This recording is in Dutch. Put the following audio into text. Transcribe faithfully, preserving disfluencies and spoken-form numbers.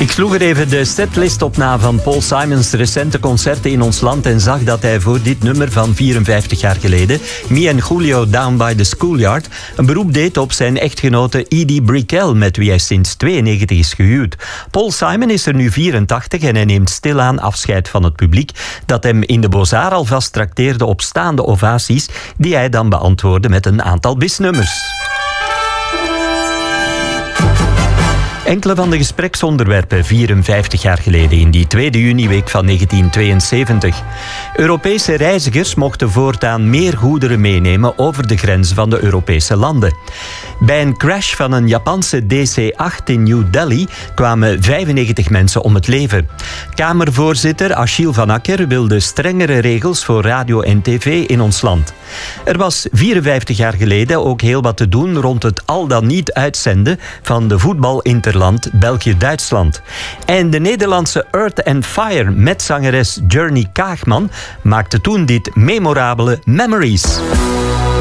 Ik sloeg er even de setlist op na van Paul Simons' recente concerten in ons land en zag dat hij voor dit nummer van vierenvijftig jaar geleden, Me and Julio Down by the Schoolyard, een beroep deed op zijn echtgenote Edie Brickell, met wie hij sinds tweeënnegentig is gehuwd. Paul Simon is er nu vierentachtig en hij neemt stilaan afscheid van het publiek dat hem in de Beaux-Arts alvast trakteerde op staande ovaties die hij dan beantwoordde met een aantal bisnummers. Enkele van de gespreksonderwerpen vierenvijftig jaar geleden in die tweede juniweek van negentien tweeënzeventig. Europese reizigers mochten voortaan meer goederen meenemen over de grenzen van de Europese landen. Bij een crash van een Japanse D C acht in New Delhi kwamen vijfennegentig mensen om het leven. Kamervoorzitter Achille van Akker wilde strengere regels voor radio en tv in ons land. Er was vierenvijftig jaar geleden ook heel wat te doen rond het al dan niet uitzenden van de voetbalinterland België-Duitsland. En de Nederlandse Earth and Fire met zangeres Journey Kaagman maakte toen dit memorabele Memories.